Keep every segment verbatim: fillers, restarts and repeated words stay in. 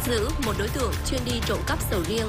giữ một đối tượng chuyên đi trộm cắp sầu riêng.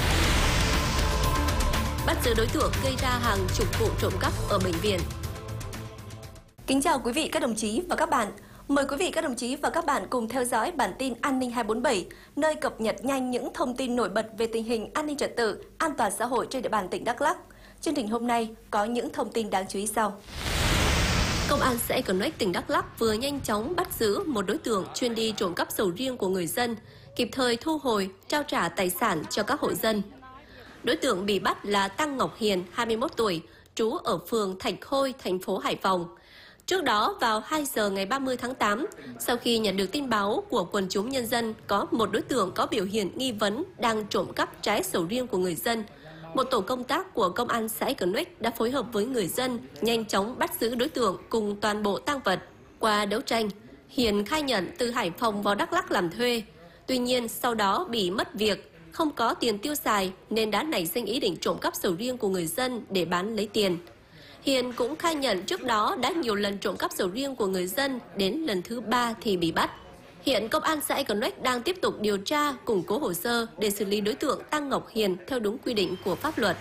Bắt giữ đối tượng gây ra hàng chục vụ trộm cắp ở bệnh viện. Kính chào quý vị các đồng chí và các bạn. Mời quý vị các đồng chí và các bạn cùng theo dõi bản tin An ninh hai bốn bảy, nơi cập nhật nhanh những thông tin nổi bật về tình hình an ninh trật tự, an toàn xã hội trên địa bàn tỉnh Đắk Lắk. Chương trình hôm nay có những thông tin đáng chú ý sau. Công an xã Connect tỉnh Đắk Lắk vừa nhanh chóng bắt giữ một đối tượng chuyên đi trộm cắp sầu riêng của người dân, kịp thời thu hồi, trao trả tài sản cho các hộ dân. Đối tượng bị bắt là Tăng Ngọc Hiền, hai mươi mốt tuổi, trú ở phường Thạch Khôi, thành phố Hải Phòng. Trước đó, vào hai giờ ngày ba mươi tháng tám, sau khi nhận được tin báo của quần chúng nhân dân có một đối tượng có biểu hiện nghi vấn đang trộm cắp trái sầu riêng của người dân, một tổ công tác của công an xã Connect đã phối hợp với người dân nhanh chóng bắt giữ đối tượng cùng toàn bộ tang vật. Qua đấu tranh, Hiền khai nhận từ Hải Phòng vào Đắk Lắk làm thuê. Tuy nhiên, sau đó bị mất việc, không có tiền tiêu xài nên đã nảy sinh ý định trộm cắp sầu riêng của người dân để bán lấy tiền. Hiền cũng khai nhận trước đó đã nhiều lần trộm cắp sầu riêng của người dân, đến lần thứ ba thì bị bắt. Hiện công an xã Connect đang tiếp tục điều tra, củng cố hồ sơ để xử lý đối tượng Tăng Ngọc Hiền theo đúng quy định của pháp luật.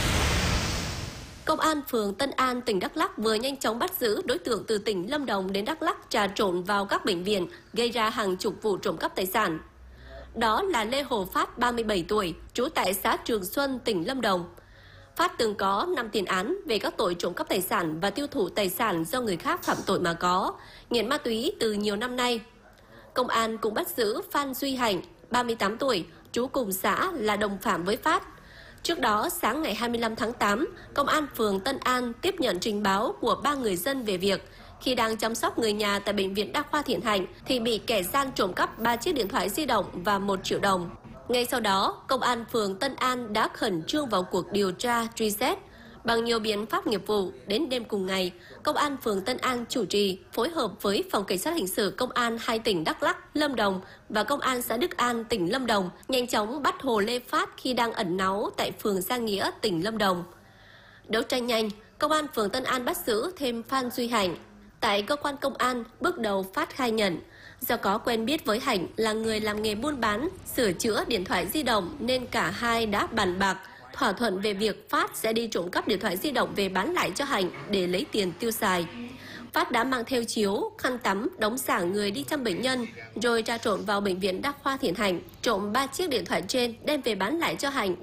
Công an phường Tân An, tỉnh Đắk Lắk vừa nhanh chóng bắt giữ đối tượng từ tỉnh Lâm Đồng đến Đắk Lắk trà trộn vào các bệnh viện, gây ra hàng chục vụ trộm cắp tài sản. Đó là Lê Hồ Phát, ba mươi bảy tuổi, trú tại xã Trường Xuân, tỉnh Lâm Đồng. Phát từng có năm tiền án về các tội trộm cắp tài sản và tiêu thụ tài sản do người khác phạm tội mà có, nghiện ma túy từ nhiều năm nay. Công an cũng bắt giữ Phan Duy Hạnh, ba mươi tám tuổi, trú cùng xã là đồng phạm với Phát. Trước đó, sáng ngày hai mươi lăm tháng tám, Công an phường Tân An tiếp nhận trình báo của ba người dân về việc khi đang chăm sóc người nhà tại Bệnh viện Đa khoa Thiện Hạnh thì bị kẻ gian trộm cắp ba chiếc điện thoại di động và một triệu đồng. Ngay sau đó, Công an phường Tân An đã khẩn trương vào cuộc điều tra, truy xét. Bằng nhiều biện pháp nghiệp vụ, đến đêm cùng ngày, Công an phường Tân An chủ trì, phối hợp với Phòng Cảnh sát Hình sự Công an hai tỉnh Đắk Lắk, Lâm Đồng và Công an xã Đức An, tỉnh Lâm Đồng nhanh chóng bắt Hồ Lê Phát khi đang ẩn náu tại phường Gia Nghĩa, tỉnh Lâm Đồng. Đấu tranh nhanh, Công an phường Tân An bắt giữ thêm Phan Duy Hạnh. Tại cơ quan công an, bước đầu Phát khai nhận, do có quen biết với Hạnh là người làm nghề buôn bán, sửa chữa điện thoại di động nên cả hai đã bàn bạc, thỏa thuận về việc Phát sẽ đi trộm cắp điện thoại di động về bán lại cho Hạnh để lấy tiền tiêu xài. Phát đã mang theo chiếu, khăn tắm, đóng xả người đi chăm bệnh nhân, rồi trà trộn vào Bệnh viện Đa khoa Thiện Hạnh, trộm ba chiếc điện thoại trên đem về bán lại cho Hạnh